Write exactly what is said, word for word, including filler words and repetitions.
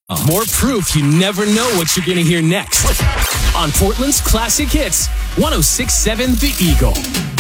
More proof you never know what you're going to hear next. On Portland's Classic Hits, one oh six point seven The Eagle.